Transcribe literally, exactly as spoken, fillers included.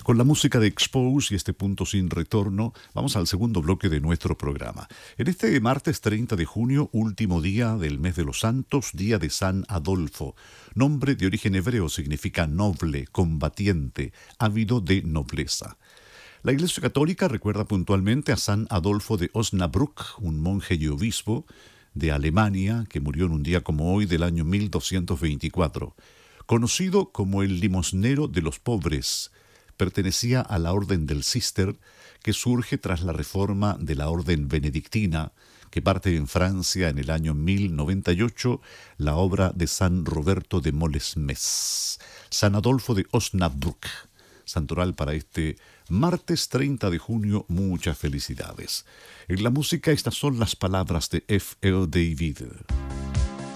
Con la música de Expose y este punto sin retorno, vamos al segundo bloque de nuestro programa. En este martes treinta de junio, último día del mes de los santos, día de San Adolfo. Nombre de origen hebreo, significa noble, combatiente, ávido de nobleza. La Iglesia Católica recuerda puntualmente a San Adolfo de Osnabrück, un monje y obispo de Alemania que murió en un día como hoy del año mil doscientos veinticuatro. Conocido como el limosnero de los pobres, pertenecía a la orden del Cister, que surge tras la reforma de la orden benedictina, que parte en Francia en el año mil noventa y ocho, la obra de San Roberto de Molesmes. San Adolfo de Osnabrück, santoral para este martes treinta de junio, muchas felicidades. En la música estas son las palabras de F L David.